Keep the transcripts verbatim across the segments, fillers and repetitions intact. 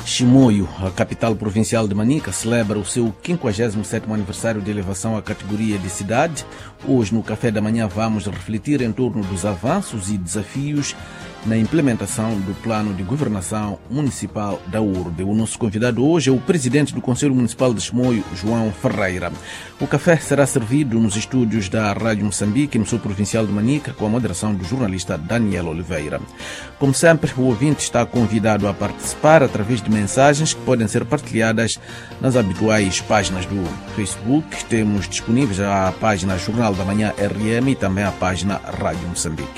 Chimoio, a capital provincial de Manica, celebra o seu quinquagésimo sétimo aniversário de elevação à categoria de cidade. Hoje, no café da manhã, vamos refletir em torno dos avanços e desafios na implementação do plano de governação municipal da U R D. O nosso convidado hoje é o presidente do Conselho Municipal de Chimoio, João Ferreira. O café será servido nos estúdios da Rádio Moçambique, no sul provincial de Manica, com a moderação do jornalista Daniel Oliveira. Como sempre, o ouvinte está convidado a participar através de mensagens que podem ser partilhadas nas habituais páginas do Facebook. Temos disponíveis a página Jornal da Manhã R M e também a página Rádio Moçambique.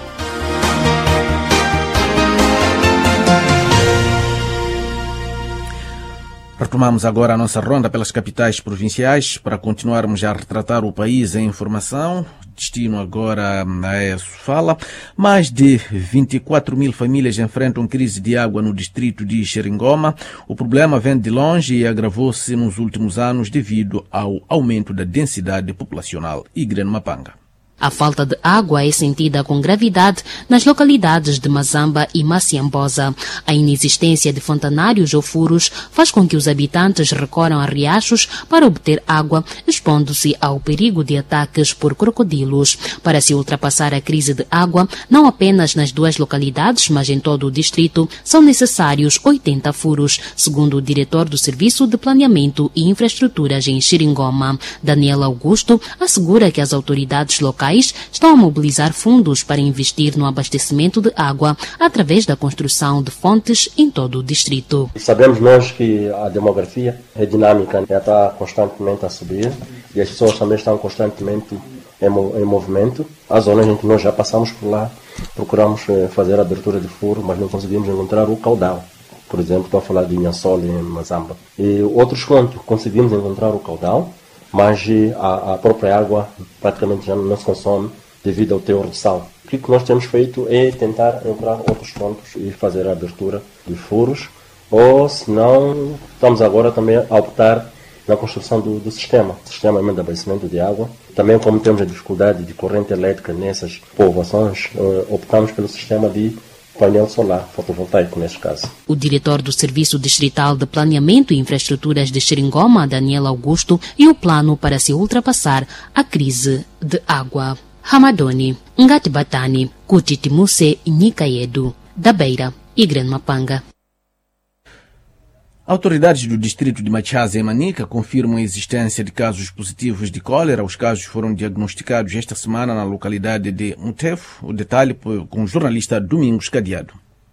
Retomamos agora a nossa ronda pelas capitais provinciais para continuarmos a retratar o país em informação. Destino agora a Sofala. Mais de vinte e quatro mil famílias enfrentam crise de água no distrito de Xeringoma. O problema vem de longe e agravou-se nos últimos anos devido ao aumento da densidade populacional. Igren Mapanga. A falta de água é sentida com gravidade nas localidades de Mazamba e Maciambosa. A inexistência de fontanários ou furos faz com que os habitantes recorram a riachos para obter água, expondo-se ao perigo de ataques por crocodilos. Para se ultrapassar a crise de água, não apenas nas duas localidades, mas em todo o distrito, são necessários oitenta furos, segundo o diretor do Serviço de Planeamento e Infraestruturas em Xeringoma. Daniel Augusto assegura que as autoridades locais estão a mobilizar fundos para investir no abastecimento de água através da construção de fontes em todo o distrito. Sabemos nós que a demografia é dinâmica, está constantemente a subir e as pessoas também estão constantemente em, em movimento. As zonas em que nós já passamos por lá, procuramos fazer a abertura de furo, mas não conseguimos encontrar o caudal. Por exemplo, estou a falar de Inhassol e Mazamba. E outros pontos, conseguimos encontrar o caudal, mas a, a própria água praticamente já não se consome devido ao teor de sal. O que nós temos feito é tentar entrar outros pontos e fazer a abertura de furos, ou se não, estamos agora também a optar na construção do, do sistema, sistema de abastecimento de água. Também, como temos a dificuldade de corrente elétrica nessas povoações, optamos pelo sistema de painel solar fotovoltaico, neste caso. O diretor do Serviço Distrital de Planeamento e Infraestruturas de Xeringoma, Daniel Augusto, e o plano para se ultrapassar a crise de água. Hamadoni, Ngatibatani, Kutitimuse e Nikaedo, da Beira e Gran Mapanga. Autoridades do distrito de Machaza, em Manica, confirmam a existência de casos positivos de cólera. Os casos foram diagnosticados esta semana na localidade de Mutefo. O detalhe com o jornalista Domingos Cadeado.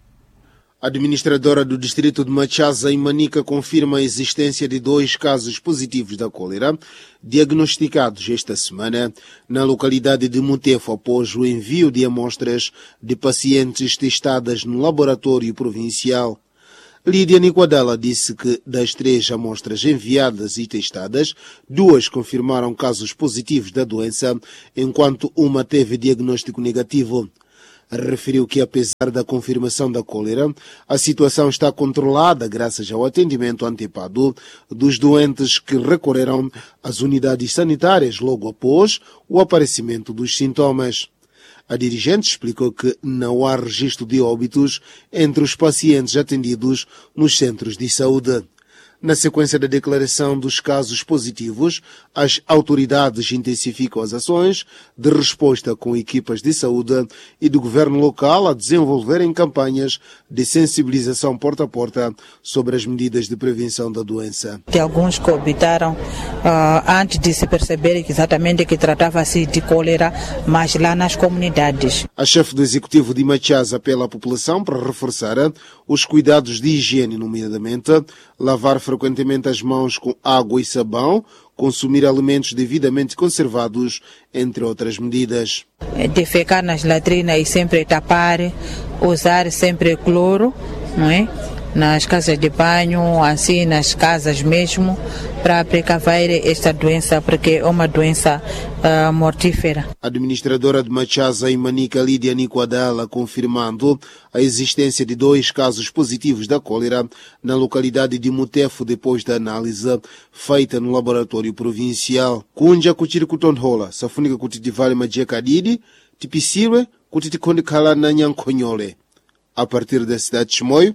A administradora do distrito de Machaza, em Manica, confirma a existência de dois casos positivos da cólera, diagnosticados esta semana na localidade de Mutefo, após o envio de amostras de pacientes testadas no laboratório provincial. Lídia Niquadala disse que das três amostras enviadas e testadas, duas confirmaram casos positivos da doença, enquanto uma teve diagnóstico negativo. Referiu que, apesar da confirmação da cólera, a situação está controlada graças ao atendimento antecipado dos doentes que recorreram às unidades sanitárias logo após o aparecimento dos sintomas. A dirigente explicou que não há registro de óbitos entre os pacientes atendidos nos centros de saúde. Na sequência da declaração dos casos positivos, as autoridades intensificam as ações de resposta com equipas de saúde e do governo local a desenvolverem campanhas de sensibilização porta a porta sobre as medidas de prevenção da doença. De alguns que optaram uh, antes de se perceber exatamente que tratava-se de cólera, mas lá nas comunidades. A chefe do executivo de Machaza apela à população para reforçar os cuidados de higiene, nomeadamente lavar frequentemente as mãos com água e sabão, consumir alimentos devidamente conservados, entre outras medidas. Defecar nas latrinas e sempre tapar, usar sempre cloro, não é? Nas casas de banho, assim nas casas mesmo, para precaver esta doença, porque é uma doença uh, mortífera. A administradora de Machaza, em Manica, Lídia Niquadala, confirmando a existência de dois casos positivos da cólera na localidade de Mutefo, depois da análise feita no laboratório provincial. Kunja kutiri kutonhola, safunika kutiti vale magia kadidi, tipisirwe kutiti kondi kala na nyankhonyole. A partir da cidade de Chimoio,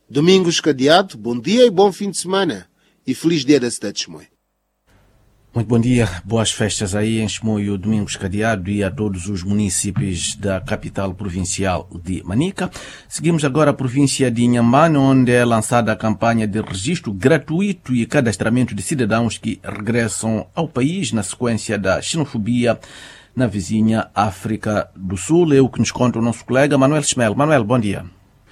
Domingos Cadeado, bom dia e bom fim de semana. E feliz dia da cidade de Chimoio. Muito bom dia, boas festas aí em Chimoio, Domingos Cadeado, e a todos os municípios da capital provincial de Manica. Seguimos agora a província de Inhambane, onde é lançada a campanha de registro gratuito e cadastramento de cidadãos que regressam ao país na sequência da xenofobia na vizinha África do Sul. É o que nos conta o nosso colega Manuel Schmel. Manuel, bom dia.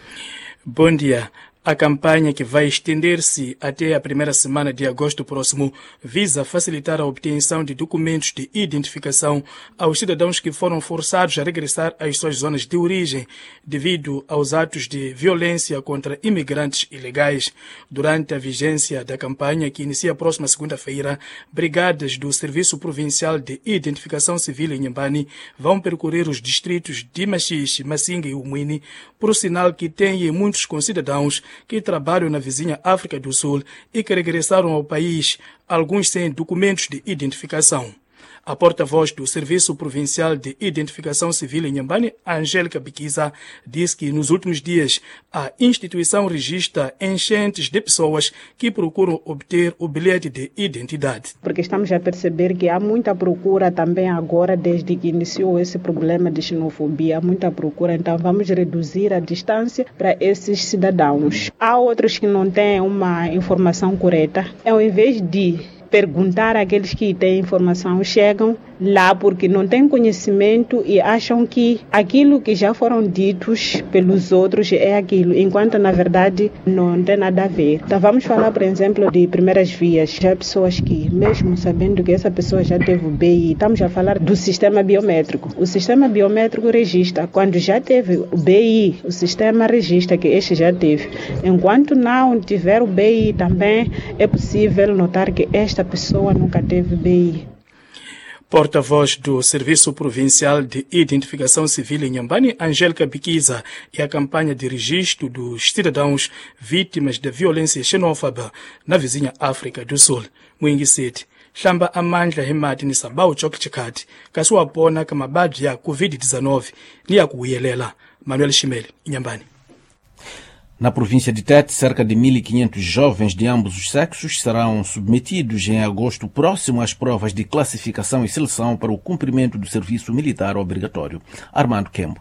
Bom dia. A campanha, que vai estender-se até a primeira semana de agosto próximo, visa facilitar a obtenção de documentos de identificação aos cidadãos que foram forçados a regressar às suas zonas de origem devido aos atos de violência contra imigrantes ilegais. Durante a vigência da campanha, que inicia a próxima segunda-feira, brigadas do Serviço Provincial de Identificação Civil em Inhambane vão percorrer os distritos de Machixe, Massinga e Umuini, por sinal que têm muitos concidadãos que trabalham na vizinha África do Sul e que regressaram ao país, alguns sem documentos de identificação. A porta-voz do Serviço Provincial de Identificação Civil em Inhambane, Angélica Biquiza, disse que nos últimos dias a instituição registra enchentes de pessoas que procuram obter o bilhete de identidade. Porque estamos a perceber que há muita procura também agora, desde que iniciou esse problema de xenofobia, há muita procura, então vamos reduzir a distância para esses cidadãos. Há outros que não têm uma informação correta, ao invés de perguntar àqueles que têm informação, chegam lá porque não têm conhecimento e acham que aquilo que já foram ditos pelos outros é aquilo, enquanto na verdade não tem nada a ver. Então vamos falar, por exemplo, de primeiras vias. Já pessoas que, mesmo sabendo que essa pessoa já teve o B I, estamos a falar do sistema biométrico. O sistema biométrico registra quando já teve o B I, o sistema registra que este já teve. Enquanto não tiver o B I também é possível notar que esta pessoa nunca teve B I. Porta-voz do Serviço Provincial de Identificação Civil em Inhambane, Angélica Biquiza, e a campanha de registro dos cidadãos vítimas da violência xenófoba na vizinha África do Sul. Mwingiseti, hlamba amandla hemati ni sambao chokchikati, kasua pona kama badi ya covid dezenove ni ya kuyelela. Manuel Schmel, Inhambane. Na província de Tete, cerca de mil e quinhentos jovens de ambos os sexos serão submetidos em agosto próximo às provas de classificação e seleção para o cumprimento do serviço militar obrigatório. Armando Kembo.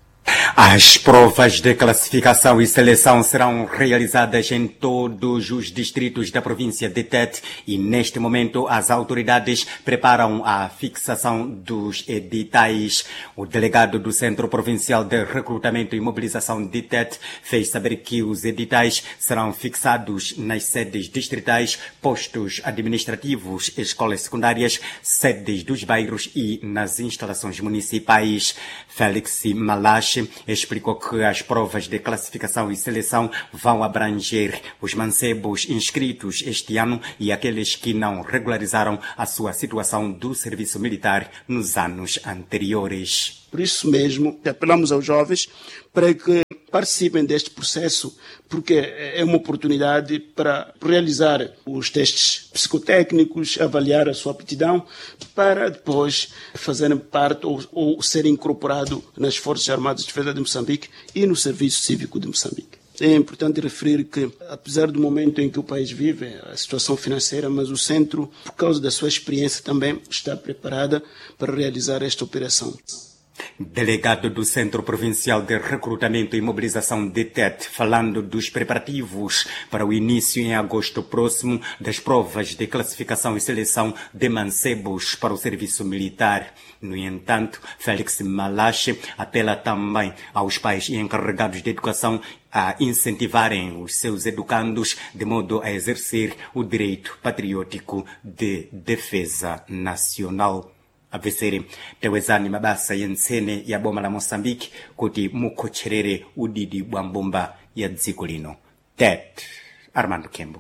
As provas de classificação e seleção serão realizadas em todos os distritos da província de Tete e, neste momento, as autoridades preparam a fixação dos editais. O delegado do Centro Provincial de Recrutamento e Mobilização de Tete fez saber que os editais serão fixados nas sedes distritais, postos administrativos, escolas secundárias, sedes dos bairros e nas instalações municipais. Félix Malache explicou que as provas de classificação e seleção vão abranger os mancebos inscritos este ano e aqueles que não regularizaram a sua situação do serviço militar nos anos anteriores. Por isso mesmo, apelamos aos jovens para que participem deste processo, porque é uma oportunidade para realizar os testes psicotécnicos, avaliar a sua aptidão, para depois fazerem parte ou, ou serem incorporados nas Forças Armadas de Defesa de Moçambique e no Serviço Cívico de Moçambique. É importante referir que, apesar do momento em que o país vive, a situação financeira, mas o Centro, por causa da sua experiência, também está preparada para realizar esta operação. Delegado do Centro Provincial de Recrutamento e Mobilização de Tete, falando dos preparativos para o início em agosto próximo das provas de classificação e seleção de mancebos para o serviço militar. No entanto, Félix Malache apela também aos pais e encarregados de educação a incentivarem os seus educandos de modo a exercer o direito patriótico de defesa nacional. A vesere tewezani mabasa yensene ya boma la Moçambique kuti mukocherere udidi bwa mbomba ya dziko lino. Tete, Armando Kembo.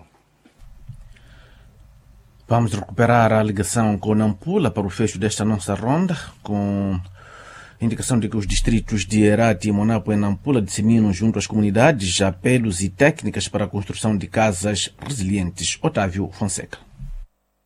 Vamos recuperar a ligação com Nampula para o fecho desta nossa ronda, com indicação de que os distritos de Herati e Monapo e Nampula disseminam junto às comunidades apelos e técnicas para a construção de casas resilientes. Otávio Fonseca.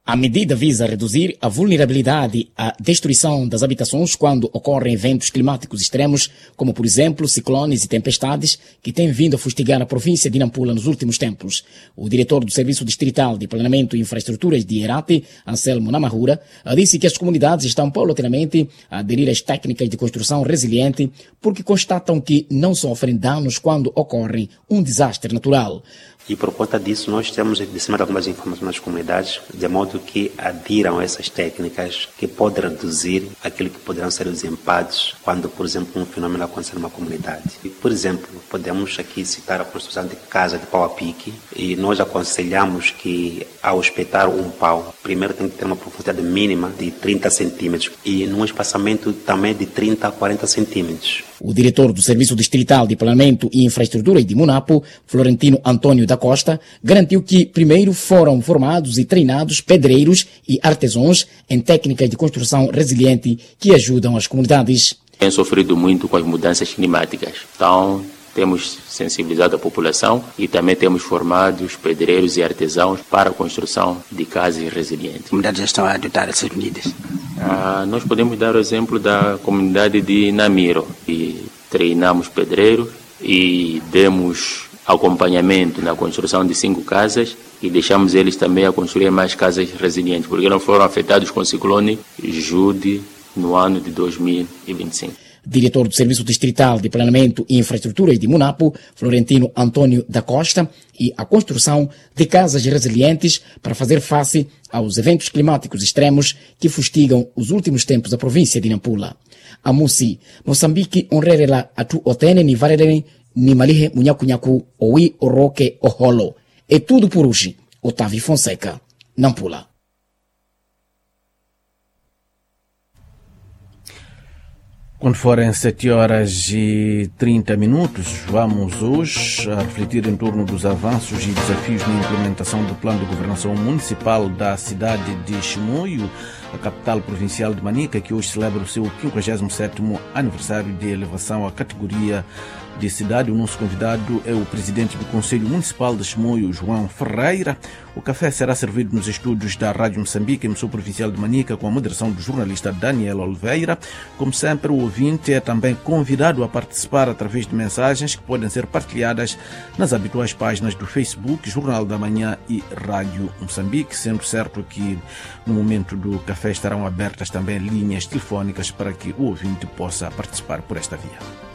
A medida visa reduzir a vulnerabilidade à destruição das habitações quando ocorrem eventos climáticos extremos, como, por exemplo, ciclones e tempestades, que têm vindo a fustigar a província de Nampula nos últimos tempos. O diretor do Serviço Distrital de Planeamento e Infraestruturas de Herate, Anselmo Namahura, disse que as comunidades estão paulatinamente a aderir às técnicas de construção resiliente porque constatam que não sofrem danos quando ocorre um desastre natural. E por conta disso, nós temos disseminado algumas informações nas comunidades, de modo que adiram a essas técnicas que podem reduzir aquilo que poderão ser os impactos quando, por exemplo, um fenômeno acontecer numa comunidade. E, por exemplo, podemos aqui citar a construção de casa de pau a pique, e nós aconselhamos que, ao espetar um pau, primeiro tem que ter uma profundidade mínima de trinta centímetros e num espaçamento também de trinta a quarenta centímetros. O diretor do Serviço Distrital de Planeamento e Infraestruturas de Munapo, Florentino Antônio da Costa, garantiu que primeiro foram formados e treinados pedreiros e artesãos em técnicas de construção resiliente que ajudam as comunidades. Tem sofrido muito com as mudanças climáticas, então temos sensibilizado a população e também temos formado os pedreiros e artesãos para a construção de casas resilientes. As comunidades já estão a adotar essas medidas? Ah, nós podemos dar o exemplo da comunidade de Namiro, e treinamos pedreiros e demos acompanhamento na construção de cinco casas e deixamos eles também a construir mais casas resilientes, porque não foram afetados com o ciclone Jude no ano de dois mil e vinte e cinco. Diretor do Serviço Distrital de Planeamento e Infraestruturas de Munapo, Florentino Antônio da Costa, e a construção de casas resilientes para fazer face aos eventos climáticos extremos que fustigam os últimos tempos da província de Nampula. A Musi, Moçambique, onrerela atu otene ni varelene ni malihe munhakunhaku oui oroque oholo. É tudo por hoje. Otávio Fonseca, Nampula. Quando forem sete horas e trinta minutos, vamos hoje a refletir em torno dos avanços e desafios na implementação do Plano de Governação Municipal da cidade de Chimoio, a capital provincial de Manica, que hoje celebra o seu quinquagésimo sétimo aniversário de elevação à categoria de cidade. O nosso convidado é o presidente do Conselho Municipal de Chimoio, João Ferreira. O café será servido nos estúdios da Rádio Moçambique, emissora provincial de Manica, com a moderação do jornalista Daniel Oliveira. Como sempre, o ouvinte é também convidado a participar através de mensagens que podem ser partilhadas nas habituais páginas do Facebook, Jornal da Manhã e Rádio Moçambique, sendo certo que no momento do café estarão abertas também linhas telefónicas para que o ouvinte possa participar por esta via.